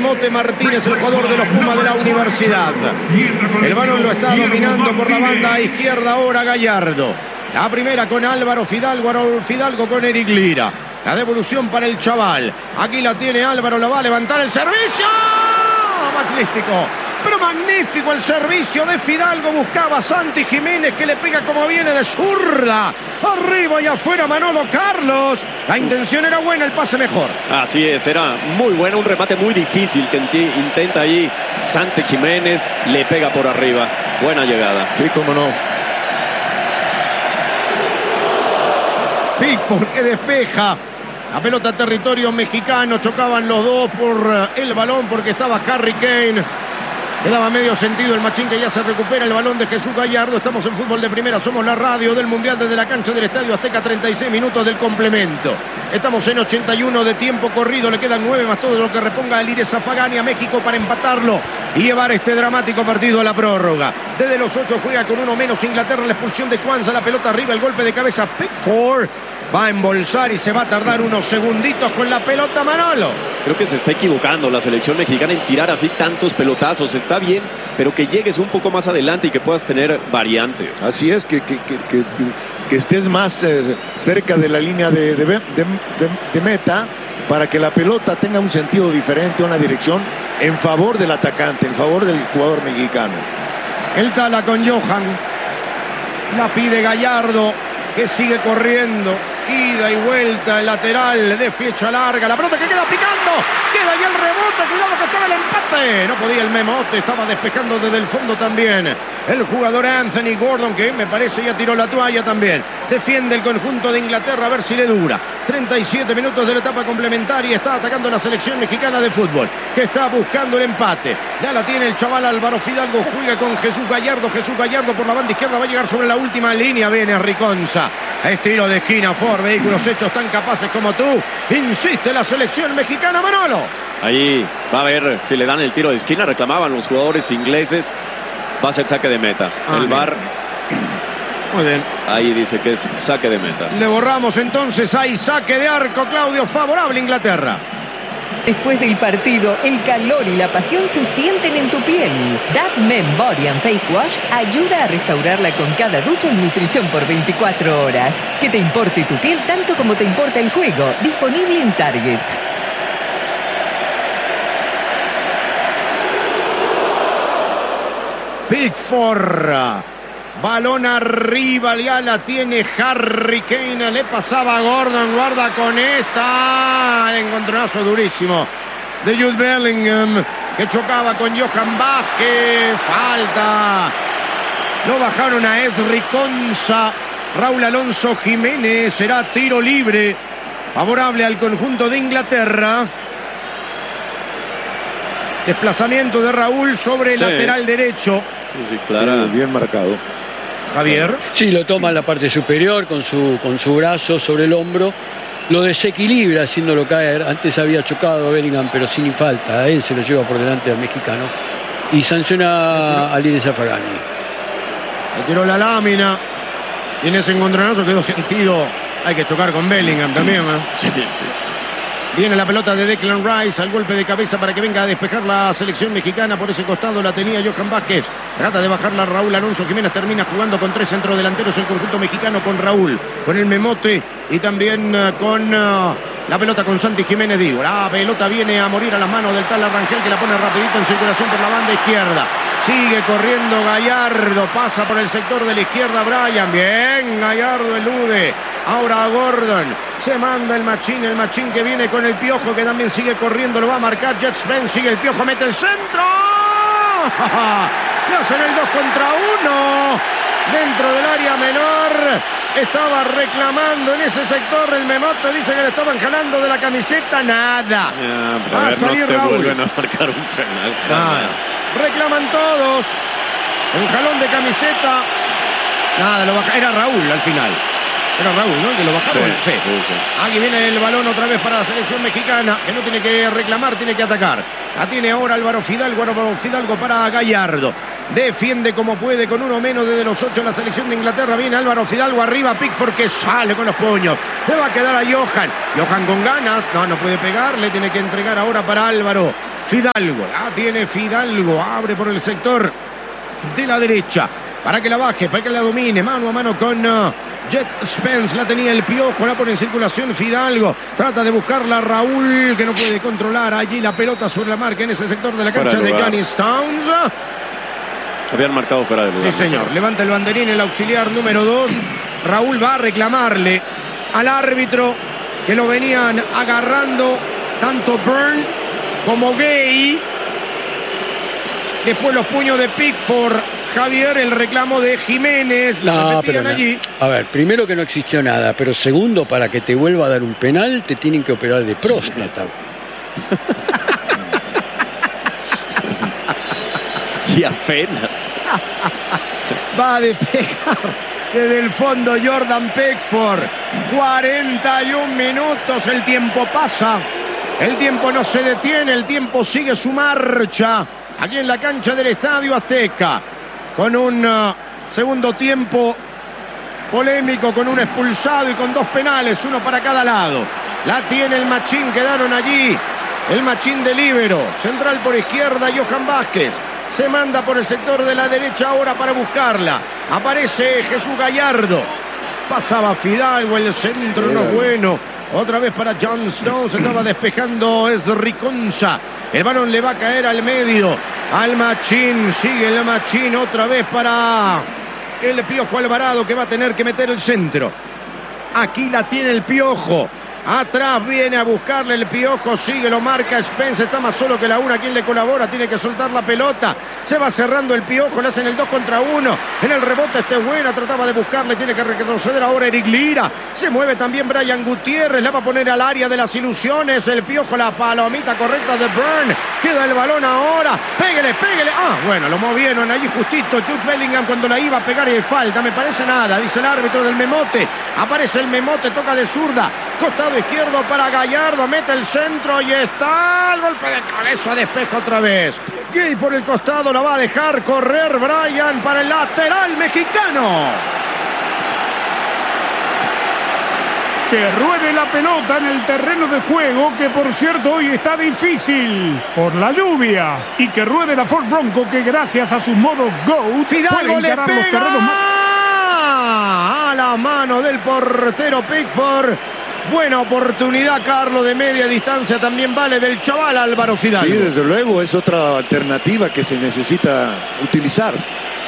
Memote Martínez, el jugador de los Pumas de la Universidad. El balón lo está dominando por la banda izquierda ahora Gallardo. La primera con Álvaro Fidalgo con Eric Lira. La devolución para el chaval. Aquí la tiene Álvaro, la va a levantar el servicio. Magnífico. Pero magnífico el servicio de Fidalgo. Buscaba a Santi Jiménez, que le pega como viene de zurda. Arriba y afuera Manolo Carlos. La intención era buena, el pase mejor. Así es, era muy bueno. Un remate muy difícil que intenta ahí Santi Jiménez. Le pega por arriba. Buena llegada. Sí, cómo no. Pickford que despeja. La pelota a territorio mexicano. Chocaban los dos por el balón porque estaba Harry Kane. Quedaba medio sentido el machín, que ya se recupera el balón de Jesús Gallardo. Estamos en Fútbol de Primera, somos la radio del Mundial desde la cancha del Estadio Azteca. 36 minutos del complemento. Estamos en 81 de tiempo corrido. Le quedan 9 más todo lo que reponga el Ire Zafagani a México para empatarlo y llevar este dramático partido a la prórroga. Desde los 8 juega con uno menos Inglaterra. La expulsión de Kwanza, la pelota arriba, el golpe de cabeza. Pickford va a embolsar y se va a tardar unos segunditos con la pelota, Manolo. Creo que se está equivocando la selección mexicana en tirar así tantos pelotazos. Está bien, pero que llegues un poco más adelante y que puedas tener variantes. Así es, que estés más cerca de la línea de meta, para que la pelota tenga un sentido diferente, una dirección en favor del atacante, en favor del jugador mexicano. El Tala con Johan. La pide Gallardo, que sigue corriendo. Ida y vuelta, el lateral de flecha larga. La pelota que queda picando. Queda ahí el rebote. Cuidado que estaba el empate. No podía el Memote. Estaba despejando desde el fondo también. El jugador Anthony Gordon, que me parece ya tiró la toalla también. Defiende el conjunto de Inglaterra a ver si le dura. 37 minutos de la etapa complementaria. Está atacando la selección mexicana de fútbol, que está buscando el empate. Ya la tiene el chaval Álvaro Fidalgo. Juega con Jesús Gallardo. Jesús Gallardo por la banda izquierda. Va a llegar sobre la última línea. Viene Riconza. Estilo de esquina. Vehículos hechos tan capaces como tú. Insiste la selección mexicana, Manolo. Ahí va a ver si le dan el tiro de esquina. Reclamaban los jugadores ingleses. Va a ser saque de meta. El VAR. Muy bien. Ahí dice que es saque de meta. Le borramos entonces. Hay saque de arco, Claudio, favorable a Inglaterra. Después del partido, el calor y la pasión se sienten en tu piel. Dove Men Body and Face Wash ayuda a restaurarla con cada ducha y nutrición por 24 horas. Que te importe tu piel tanto como te importa el juego. Disponible en Target. Pickford. Balón arriba, ya la tiene Harry Kane. Le pasaba a Gordon. Guarda con esta. El encontronazo durísimo de Jude Bellingham, que chocaba con Johan Vázquez. Falta. Lo bajaron a Esri Conza. Raúl Alonso Jiménez. Será tiro libre favorable al conjunto de Inglaterra. Desplazamiento de Raúl sobre el lateral derecho. Sí, claro. Bien marcado. Javier. Sí, lo toma en la parte superior con su brazo sobre el hombro. Lo desequilibra haciéndolo caer. Antes había chocado a Bellingham, pero sin falta. A él se lo lleva por delante al mexicano. Y sanciona a Ire Zafagani. Le tiró la lámina. Y en ese encontronazo quedó sentido. Hay que chocar con Bellingham también, ¿eh? Sí. Viene la pelota de Declan Rice al golpe de cabeza para que venga a despejar la selección mexicana. Por ese costado la tenía Johan Vázquez. Trata de bajarla Raúl Alonso Jiménez. Termina jugando con 3 centrodelanteros el conjunto mexicano, con Raúl, con el Memote y también con la pelota con Santi Jiménez. Digo, la pelota viene a morir a las manos del Tala Rangel, que la pone rapidito en circulación por la banda izquierda. Sigue corriendo Gallardo. Pasa por el sector de la izquierda Brian. Bien, Gallardo elude. Ahora a Gordon. Se manda el machín que viene con el Piojo, que también sigue corriendo. Lo va a marcar Jet Spence. Sigue el Piojo, mete el centro. Le hacen el 2 contra 1. Dentro del área menor. Estaba reclamando en ese sector el Memote. Dice que le estaban jalando de la camiseta. Nada. Va a salir Raúl. Vuelven a marcar un penal. Reclaman todos. Un jalón de camiseta. Nada, lo baja. Era Raúl al final. Era Raúl, ¿no? Que lo bajaron. Sí. Aquí viene el balón otra vez para la selección mexicana, que no tiene que reclamar, tiene que atacar. La tiene ahora Álvaro Fidalgo para Gallardo. Defiende como puede con uno menos desde los 8 la selección de Inglaterra. Viene Álvaro Fidalgo arriba, Pickford, que sale con los puños. Le va a quedar a Johan. Johan con ganas. No puede pegar. Le tiene que entregar ahora para Álvaro. Fidalgo, la tiene Fidalgo, abre por el sector de la derecha, para que la baje, para que la domine, mano a mano con Jet Spence, la tenía el Piojo, la pone en circulación Fidalgo, trata de buscarla Raúl, que no puede controlar allí la pelota sobre la marca en ese sector de la cancha de Giannis Towns. Habían marcado fuera de lugar. Sí, señor, levanta el banderín el auxiliar número 2, Raúl va a reclamarle al árbitro que lo venían agarrando tanto Byrne como Gay. Después los puños de Pickford. Javier, el reclamo de Jiménez. No, pero allí. A ver, primero que no existió nada, pero segundo, para que te vuelva a dar un penal, te tienen que operar de próstata. Y apenas. Va a despejar desde el fondo Jordan Pickford. 41 minutos, el tiempo pasa. El tiempo no se detiene, el tiempo sigue su marcha. Aquí en la cancha del Estadio Azteca. Con un segundo tiempo polémico, con un expulsado y con 2 penales, uno para cada lado. La tiene el Machín, quedaron allí. El Machín de líbero. Central por izquierda, Johan Vázquez. Se manda por el sector de la derecha ahora para buscarla. Aparece Jesús Gallardo. Pasaba Fidalgo, el centro no es bueno. Otra vez para John Stones, se estaba despejando Esri Concha. El balón le va a caer al medio. Al Machín, sigue el Machín otra vez para el Piojo Alvarado, que va a tener que meter el centro. Aquí la tiene el Piojo. Atrás viene a buscarle el Piojo, sigue, lo marca Spence, está más solo que la una. Quien le colabora, tiene que soltar la pelota. Se va cerrando el Piojo, le hacen el 2 contra 1. En el rebote buena, trataba de buscarle, tiene que retroceder ahora Eric Lira. Se mueve también Brian Gutiérrez, la va a poner al área de las ilusiones. El Piojo, la palomita correcta de Byrne. Queda el balón ahora, pégale. Bueno, lo movieron allí justito Jude Bellingham cuando la iba a pegar y hay falta. Me parece nada, dice el árbitro del Memote. Aparece el Memote, toca de zurda. Costado izquierdo para Gallardo, mete el centro y está el golpe de cabeza, despeja otra vez. Gay por el costado, la va a dejar correr Brian para el lateral mexicano. Que ruede la pelota en el terreno de juego, que por cierto hoy está difícil por la lluvia. Y que ruede la Ford Bronco, que gracias a su modo GOAT Fidalgo le encarar pega los terrenos más... a la mano del portero Pickford. Buena oportunidad, Carlos, de media distancia también vale del chaval Álvaro Fidalgo. Sí, desde luego, es otra alternativa que se necesita utilizar.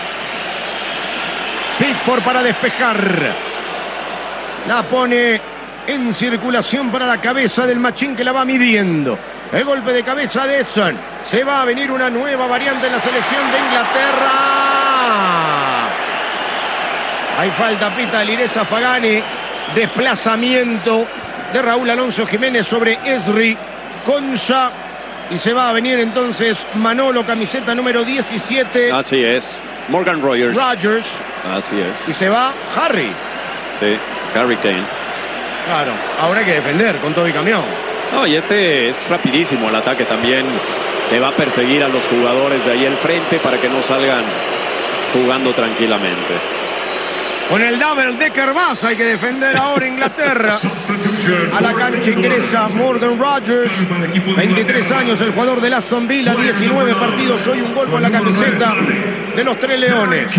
Pickford para despejar. La pone en circulación para la cabeza del Machín, que la va midiendo. El golpe de cabeza de Edson. Se va a venir una nueva variante en la selección de Inglaterra. Hay falta, pita Lireza Fagani. Desplazamiento de Raúl Alonso Jiménez sobre Esri Concha. Y se va a venir entonces Manolo, camiseta número 17. Así es. Morgan Rogers. Así es. Y se va Harry. Sí, Harry Kane. Claro, ahora hay que defender con todo y camión. No, y este es rapidísimo el ataque también. Te va a perseguir a los jugadores de ahí al frente para que no salgan jugando tranquilamente. Con el double decker más hay que defender ahora Inglaterra. A la cancha ingresa Morgan Rogers, 23 años, el jugador del Aston Villa, 19 partidos, hoy un gol con la camiseta de los Tres Leones.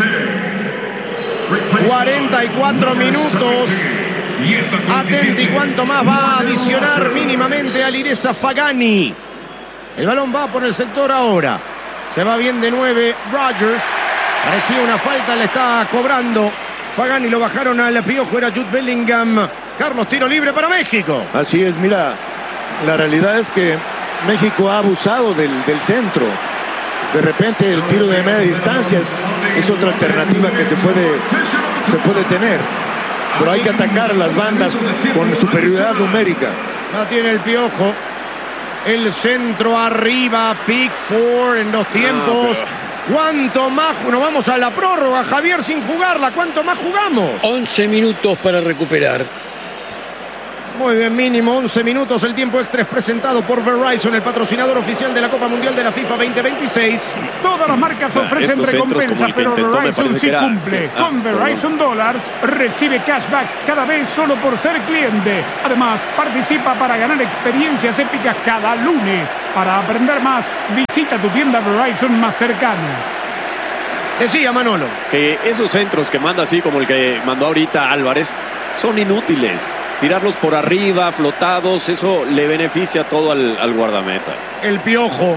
44 minutos. Atenti cuánto más va a adicionar mínimamente a Lireza Fagani. El balón va por el sector ahora. Se va bien de 9 Rogers. Parecía una falta, le está cobrando Fagani, lo bajaron al Piojo, era Jude Bellingham. Carlos, tiro libre para México. Así es, mira, la realidad es que México ha abusado del centro. De repente el tiro de media distancia es otra alternativa que se puede tener. Pero hay que atacar las bandas con superioridad numérica. La tiene el Piojo. El centro arriba, Pickford en 2 tiempos. ¿Cuánto más? Nos vamos a la prórroga, Javier, sin jugarla. ¿Cuánto más jugamos? 11 minutos para recuperar. Muy bien, mínimo 11 minutos. El tiempo extra es presentado por Verizon, el patrocinador oficial de la Copa Mundial de la FIFA 2026. Todas las marcas ofrecen recompensas, pero Verizon sí cumple. Con Verizon Dollars recibe cashback cada vez solo por ser cliente. Además, participa para ganar experiencias épicas cada lunes. Para aprender más, visita tu tienda Verizon más cercana. Decía Manolo que esos centros que manda así como el que mandó ahorita Álvarez son inútiles. Tirarlos por arriba, flotados, eso le beneficia todo al guardameta. El Piojo.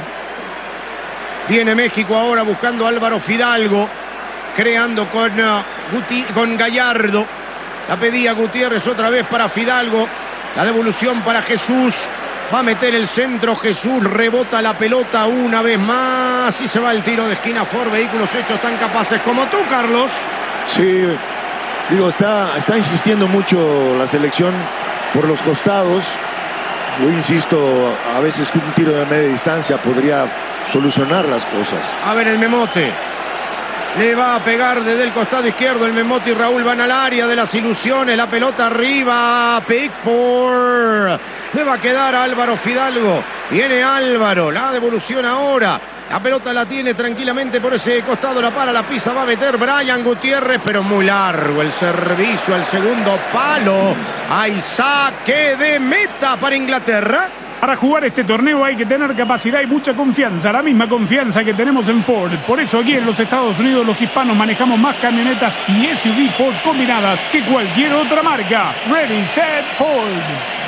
Viene México ahora buscando a Álvaro Fidalgo, creando con Gallardo. La pedía Gutiérrez otra vez para Fidalgo. La devolución para Jesús. Va a meter el centro Jesús, rebota la pelota una vez más y se va el tiro de esquina. Ford Vehículos hechos tan capaces como tú, Carlos. Sí, digo, está insistiendo mucho la selección por los costados. Yo insisto, a veces un tiro de media distancia podría solucionar las cosas. A ver el Memote. Le va a pegar desde el costado izquierdo. El Memote y Raúl van al área de las ilusiones. La pelota arriba. Pickford. Le va a quedar a Álvaro Fidalgo. Viene Álvaro. La devolución ahora. La pelota la tiene tranquilamente por ese costado. La para, la pisa. Va a meter Brian Gutiérrez. Pero muy largo el servicio al segundo palo. Hay saque de meta para Inglaterra. Para jugar este torneo hay que tener capacidad y mucha confianza, la misma confianza que tenemos en Ford. Por eso aquí en los Estados Unidos los hispanos manejamos más camionetas y SUV Ford combinadas que cualquier otra marca. Ready, set, Ford.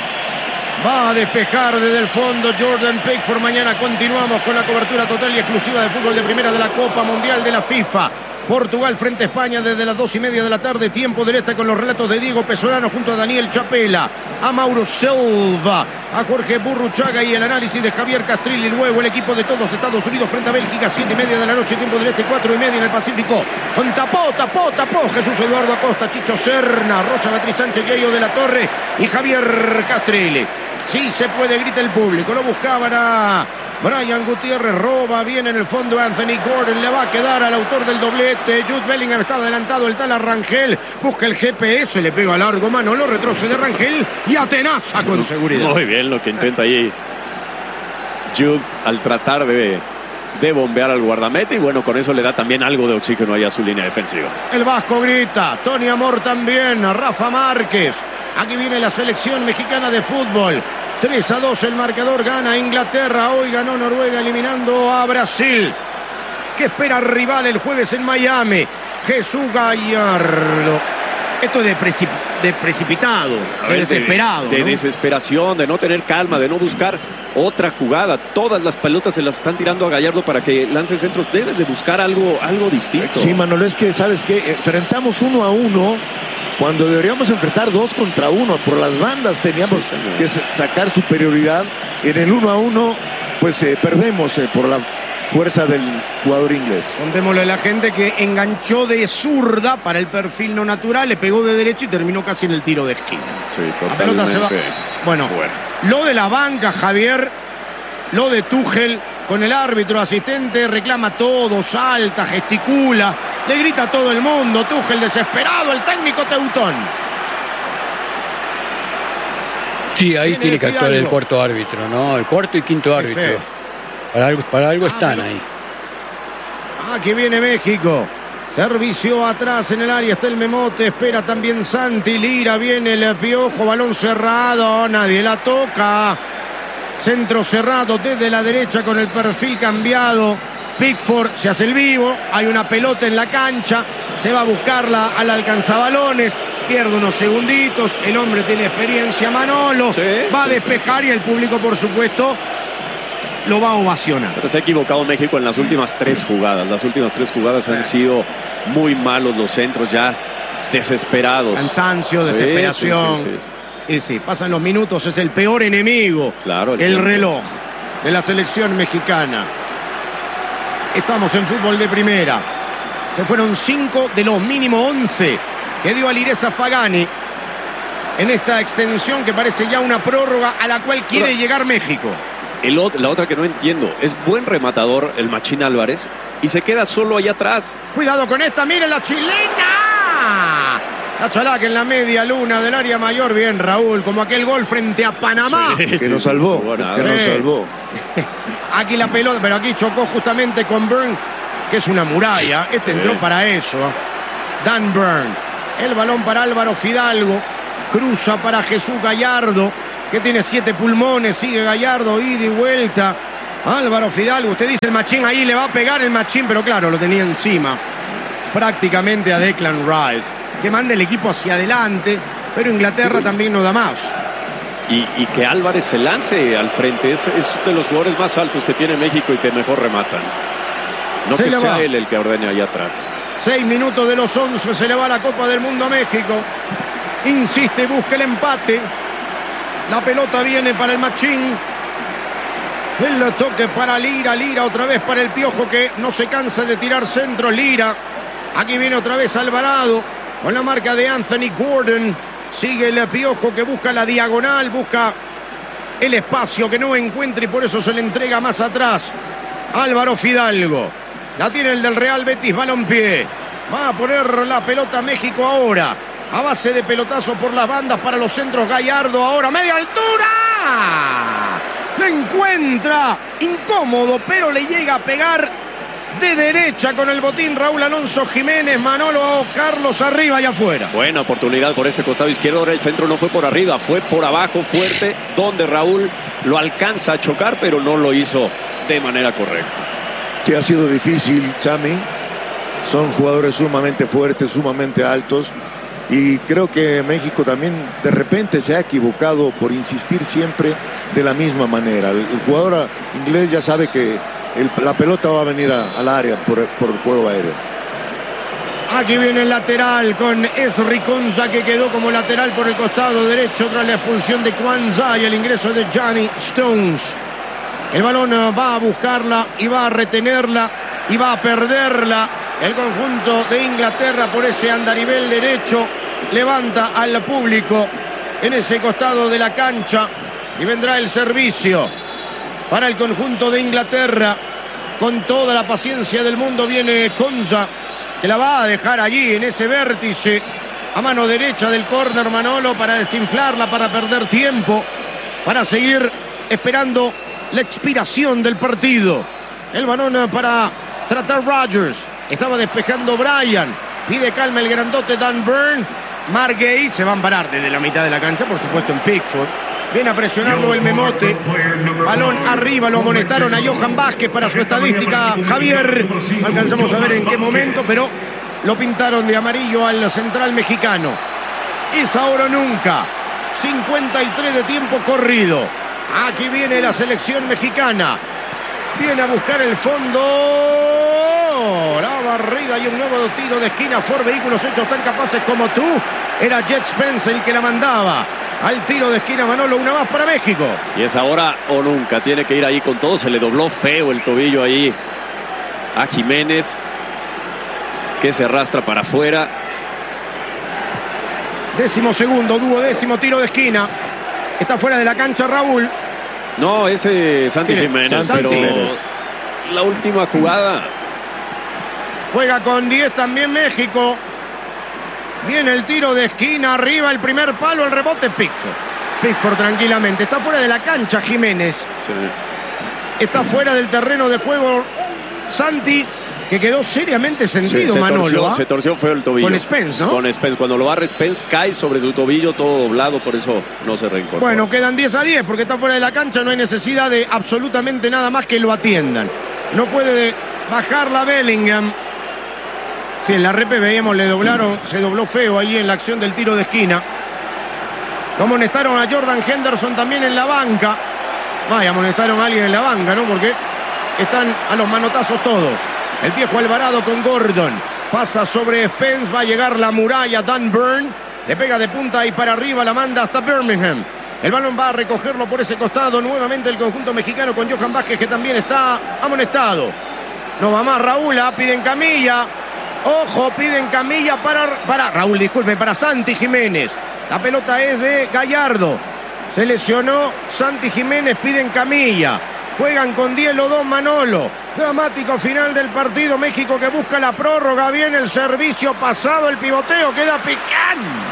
Va a despejar desde el fondo Jordan Pickford. Mañana continuamos con la cobertura total y exclusiva de fútbol de primera de la Copa Mundial de la FIFA. Portugal frente a España desde las 2:30 de la tarde. Tiempo del este con los relatos de Diego Pesolano junto a Daniel Chapela, a Mauro Silva, a Jorge Burruchaga y el análisis de Javier Castrilli. Luego el equipo de todos Estados Unidos frente a Bélgica, 7:30 de la noche. Tiempo del este, 4:30 en el Pacífico. Con tapó Jesús Eduardo Acosta, Chicho Serna, Rosa Beatriz Sánchez, Yayo de la Torre y Javier Castrilli. Sí se puede, grita el público. Lo buscaban a Brian Gutiérrez, roba bien en el fondo Anthony Gordon, le va a quedar al autor del doblete. Jude Bellingham está adelantado, el tal a Rangel, busca el GPS, le pega largo, Manolo, retrocede Rangel y atenaza con seguridad. Muy bien lo que intenta ahí Jude al tratar de bombear al guardameta y bueno, con eso le da también algo de oxígeno ahí a su línea defensiva. El vasco grita, Tony Amor también, Rafa Márquez. Aquí viene la selección mexicana de fútbol. 3-2 el marcador, gana Inglaterra. Hoy ganó Noruega eliminando a Brasil. ¿Qué espera rival el jueves en Miami? Jesús Gallardo. Esto es de precipitado, de desesperado. De ¿no? desesperación, de no tener calma, de no buscar otra jugada. Todas las pelotas se las están tirando a Gallardo para que lance centros. Debes de buscar algo distinto. Sí, Manolo, es que, ¿sabes qué? Enfrentamos 1-1 cuando deberíamos enfrentar 2 contra 1. Por las bandas teníamos que sacar superioridad. En el 1-1, pues perdemos por la fuerza del jugador inglés. Contémosle a la gente que enganchó de zurda para el perfil no natural, le pegó de derecho y terminó casi en el tiro de esquina. Sí, totalmente. La pelota se va. Bueno, fuera. Lo de la banca, Javier, lo de Tuchel con el árbitro asistente, reclama todo, salta, gesticula, le grita a todo el mundo. Tuchel desesperado, el técnico teutón. Sí, ahí tiene que actuar el cuarto árbitro, ¿no? El cuarto y quinto árbitro. Para algo están ahí. Aquí viene México. Servicio atrás en el área. Está el Memote. Espera también Santi Lira. Viene el Piojo. Balón cerrado. Nadie la toca. Centro cerrado desde la derecha con el perfil cambiado. Pickford se hace el vivo. Hay una pelota en la cancha. Se va a buscarla al alcanzabalones. Pierde unos segunditos. El hombre tiene experiencia, Manolo. Va a despejar y el público, por supuesto, lo va a ovacionar. Pero se ha equivocado México en las últimas 3 jugadas. Las últimas 3 jugadas han sido muy malos, los centros ya desesperados. Cansancio, desesperación. Y sí, pasan los minutos, es el peor enemigo. Claro, el reloj de la selección mexicana. Estamos en fútbol de primera. Se fueron 5 de los mínimo 11 que dio Alireza Fagani en esta extensión que parece ya una prórroga a la cual quiere llegar México. La otra que no entiendo, es buen rematador el Machín Álvarez y se queda solo allá atrás. Cuidado con esta, mire la chilena. La Chalaca en la media luna del área mayor. Bien, Raúl, como aquel gol frente a Panamá. Sí, Que nos salvó. Que nos salvó. Aquí la pelota, pero aquí chocó justamente con Byrne, que es una muralla. Este entró para eso. Dan Byrne. El balón para Álvaro Fidalgo. Cruza para Jesús Gallardo, que tiene 7 pulmones. Sigue Gallardo, ida y vuelta. Álvaro Fidalgo, usted dice el Machín, ahí le va a pegar el Machín, pero claro, lo tenía encima prácticamente a Declan Rice, que manda el equipo hacia adelante, pero Inglaterra también no da más. Y que Álvarez se lance al frente, es de los jugadores más altos que tiene México y que mejor rematan. No que sea él el que ordene allá atrás. 6 minutos de los 11, se le va la Copa del Mundo a México. Insiste, busca el empate. La pelota viene para el Machín. El toque para Lira. Lira otra vez para el Piojo, que no se cansa de tirar centro. Lira. Aquí viene otra vez Alvarado con la marca de Anthony Gordon. Sigue el Piojo, que busca la diagonal, busca el espacio que no encuentra y por eso se le entrega más atrás. Álvaro Fidalgo. La tiene el del Real Betis Balompié. Va a poner la pelota México ahora. A base de pelotazo por las bandas para los centros. Gallardo ahora, media altura. Lo encuentra incómodo, pero le llega a pegar de derecha con el botín Raúl Alonso Jiménez. Manolo Carlos arriba y afuera. Buena oportunidad por este costado izquierdo. Ahora el centro no fue por arriba, fue por abajo fuerte, donde Raúl lo alcanza a chocar, pero no lo hizo de manera correcta. Que ha sido difícil, Chami. Son jugadores sumamente fuertes, sumamente altos. Y creo que México también de repente se ha equivocado por insistir siempre de la misma manera. El jugador inglés ya sabe que la pelota va a venir al área por el juego aéreo. Aquí viene el lateral con Esri Konza, que quedó como lateral por el costado derecho tras la expulsión de Kwanzaa y el ingreso de Johnny Stones. El balón va a buscarla y va a retenerla y va a perderla. El conjunto de Inglaterra por ese andarivel derecho levanta al público en ese costado de la cancha y vendrá el servicio para el conjunto de Inglaterra. Con toda la paciencia del mundo viene Konza, que la va a dejar allí en ese vértice a mano derecha del córner, Manolo, para desinflarla, para perder tiempo, para seguir esperando la expiración del partido. El balón para tratar Rodgers. Estaba despejando Bryan. Pide calma el grandote Dan Byrne. Margay se va a amparar desde la mitad de la cancha, por supuesto en Pickford. Viene a presionarlo el Memote. Balón arriba, lo amonestaron a Johan Vázquez para su estadística. Javier, no alcanzamos a ver en qué momento, pero lo pintaron de amarillo al central mexicano. Es ahora o nunca. 53 de tiempo corrido. Aquí viene la selección mexicana. Viene a buscar el fondo. La barrida y un nuevo tiro de esquina. Ford Vehículos hechos tan capaces como tú. Era Jet Spence el que la mandaba al tiro de esquina. Manolo, una más para México. Y es ahora o nunca. Tiene que ir ahí con todo. Se le dobló feo el tobillo ahí a Jiménez, que se arrastra para afuera. 12º, duodécimo tiro de esquina. Está fuera de la cancha Raúl. No, ese Santi Jiménez, pero la última jugada. Juega con 10 también México. Viene el tiro de esquina, arriba el primer palo, el rebote Pickford tranquilamente. Está fuera de la cancha Jiménez. Sí. Está fuera del terreno de juego Santi, que quedó seriamente sentido, Manolo. Se torció feo el tobillo. Con Spence, ¿no? Con Spence. Cuando lo barre Spence, cae sobre su tobillo todo doblado, por eso no se reincorpora. Bueno, quedan 10-10 porque está fuera de la cancha. No hay necesidad de absolutamente nada más que lo atiendan. No puede bajar la Bellingham. Sí, en la repe veíamos, se dobló feo ahí en la acción del tiro de esquina. Lo amonestaron a Jordan Henderson también en la banca. Vaya, amonestaron a alguien en la banca, ¿no? Porque están a los manotazos todos. El viejo Alvarado con Gordon. Pasa sobre Spence, va a llegar la muralla. Dan Byrne le pega de punta y para arriba, la manda hasta Birmingham. El balón va a recogerlo por ese costado. Nuevamente el conjunto mexicano con Johan Vázquez, que también está amonestado. No va más Raúl, piden camilla. Ojo, piden camilla para Raúl, disculpe, para Santi Jiménez. La pelota es de Gallardo. Se lesionó Santi Jiménez, piden camilla. Juegan con 10 los dos, Manolo. Dramático final del partido. México que busca la prórroga. Viene el servicio pasado, el pivoteo queda picante.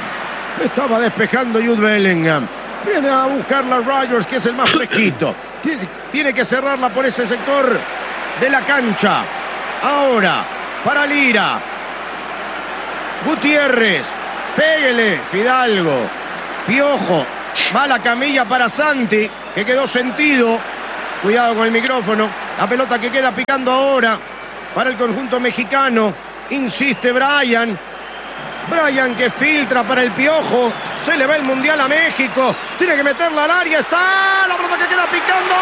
Estaba despejando Jude Bellingham. Viene a buscarla Rodgers, que es el más fresquito. Tiene que cerrarla por ese sector de la cancha. Ahora, para Lira. Gutiérrez. Péguele, Fidalgo. Piojo. Va la camilla para Santi, que quedó sentido. Cuidado con el micrófono. La pelota que queda picando ahora para el conjunto mexicano. Insiste Brian. Brian que filtra para el Piojo. Se le va el Mundial a México. Tiene que meterla al área. Está la pelota que queda picando.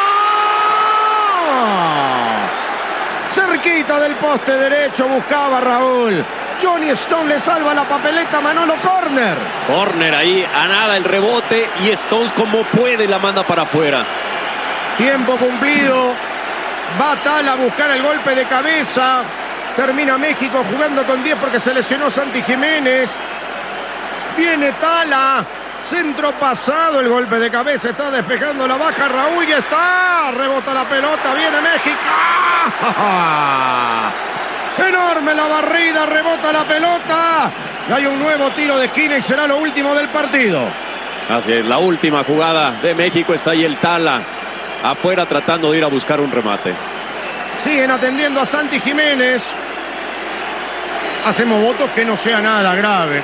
Cerquita del poste derecho buscaba Raúl. Johnny Stone le salva la papeleta. Manolo, córner. Córner ahí, a nada el rebote. Y Stones como puede la manda para afuera. Tiempo cumplido. Va Tala a buscar el golpe de cabeza. Termina México jugando con 10 porque se lesionó Santi Jiménez. Viene Tala. Centro pasado, el golpe de cabeza. Está despejando la baja Raúl y está. Rebota la pelota. Viene México. Enorme la barrida. Rebota la pelota. Hay un nuevo tiro de esquina y será lo último del partido. Así es, la última jugada de México. Está ahí el Tala afuera tratando de ir a buscar un remate. Siguen atendiendo a Santi Jiménez. Hacemos votos que no sea nada grave.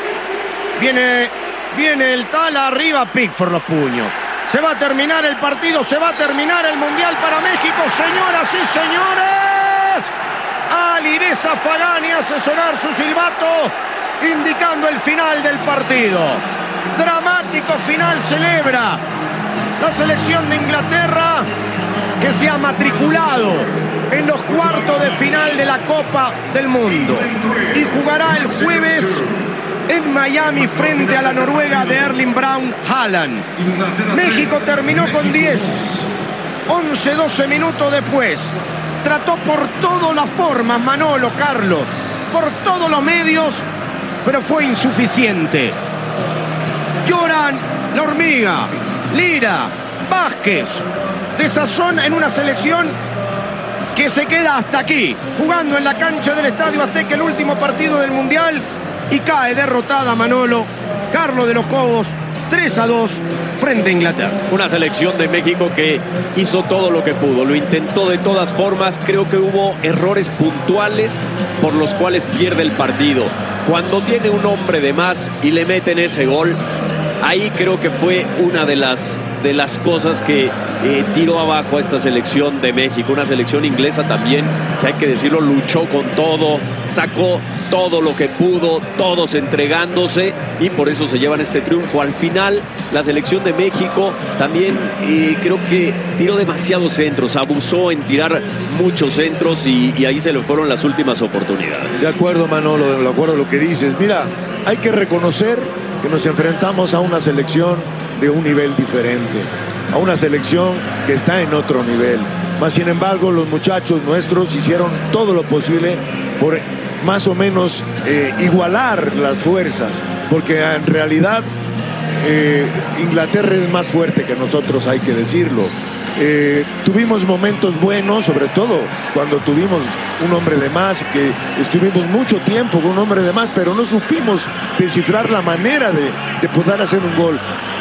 Viene el Tala arriba, Pickford los puños. Se va a terminar el partido, se va a terminar el Mundial para México, señoras y señores. Alireza Fagani hace sonar su silbato, indicando el final del partido. Dramático final celebra la selección de Inglaterra, que se ha matriculado en los cuartos de final de la Copa del Mundo y jugará el jueves en Miami frente a la Noruega de Erling Braut Haaland. México terminó con 10. 11-12 minutos después. Trató por todas las formas, Manolo, Carlos, por todos los medios, pero fue insuficiente. Lloran la hormiga, Lira, Vázquez. Desazón en una selección que se queda hasta aquí, jugando en la cancha del Estadio Azteca el último partido del Mundial y cae derrotada, Manolo. Carlos de los Cobos, 3-2 frente a Inglaterra. Una selección de México que hizo todo lo que pudo, lo intentó de todas formas. Creo que hubo errores puntuales por los cuales pierde el partido. Cuando tiene un hombre de más y le meten ese gol, ahí creo que fue una de las cosas que tiró abajo a esta selección de México. Una selección inglesa también, que hay que decirlo, luchó con todo, sacó todo lo que pudo, todos entregándose, y por eso se llevan este triunfo. Al final, la selección de México también creo que tiró demasiados centros, abusó en tirar muchos centros y ahí se le fueron las últimas oportunidades. De acuerdo, Manolo, de acuerdo a lo que dices. Mira, hay que reconocer que nos enfrentamos a una selección de un nivel diferente, a una selección que está en otro nivel. Más sin embargo, los muchachos nuestros hicieron todo lo posible por más o menos igualar las fuerzas, porque en realidad Inglaterra es más fuerte que nosotros, hay que decirlo. Tuvimos momentos buenos, sobre todo cuando tuvimos un hombre de más, que estuvimos mucho tiempo con un hombre de más, pero no supimos descifrar la manera de poder hacer un gol.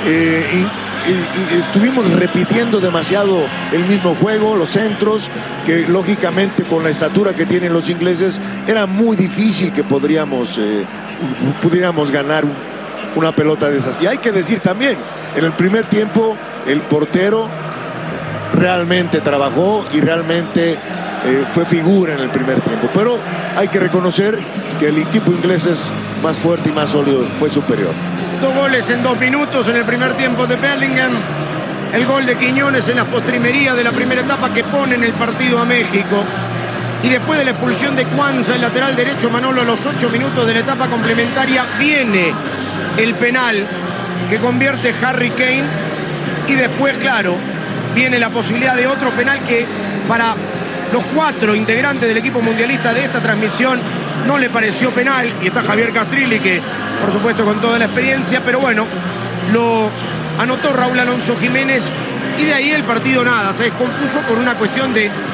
Y estuvimos repitiendo demasiado el mismo juego, los centros, que lógicamente con la estatura que tienen los ingleses era muy difícil que pudiéramos ganar una pelota de esas. Y hay que decir también, en el primer tiempo el portero realmente trabajó y realmente fue figura en el primer tiempo, pero hay que reconocer que el equipo inglés es más fuerte y más sólido, fue superior. 2 goles en 2 minutos en el primer tiempo de Bellingham. El gol de Quiñones en la postrimería de la primera etapa que pone en el partido a México. Y después de la expulsión de Cuanza, el lateral derecho, Manolo, a los 8 minutos de la etapa complementaria, viene el penal que convierte Harry Kane. Y después, claro, viene la posibilidad de otro penal que para los 4 integrantes del equipo mundialista de esta transmisión no le pareció penal. Y está Javier Castrilli, que por supuesto con toda la experiencia, pero bueno, lo anotó Raúl Alonso Jiménez y de ahí el partido nada, se descompuso por una cuestión de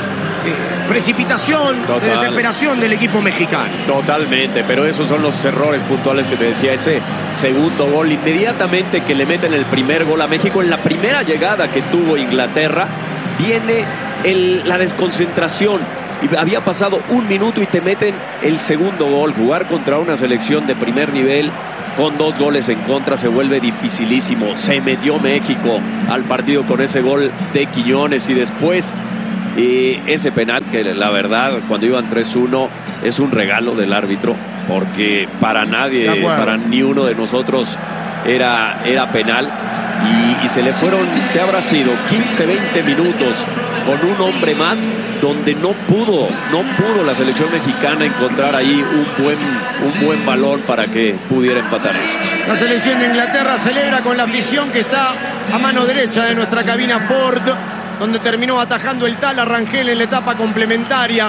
precipitación, de desesperación del equipo mexicano. Totalmente, pero esos son los errores puntuales que te decía. Ese segundo gol, inmediatamente que le meten el primer gol a México, en la primera llegada que tuvo Inglaterra, viene la desconcentración. Y había pasado 1 minuto y te meten el segundo gol. Jugar contra una selección de primer nivel con 2 goles en contra se vuelve dificilísimo. Se metió México al partido con ese gol de Quiñones y después ese penal que la verdad cuando iban 3-1 es un regalo del árbitro, porque para nadie, para ni uno de nosotros era penal. Y se le fueron, ¿qué habrá sido? 15-20 minutos con un hombre más, donde no pudo la selección mexicana encontrar ahí un buen balón para que pudiera empatar esto. La selección de Inglaterra celebra con la afición que está a mano derecha de nuestra cabina Ford, donde terminó atajando el Tala Rangel en la etapa complementaria.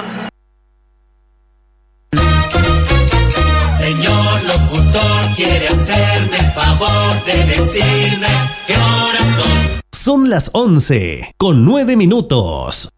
Señor locutor, quiere hacerme el favor de decirme qué horas son. Son las 11:09.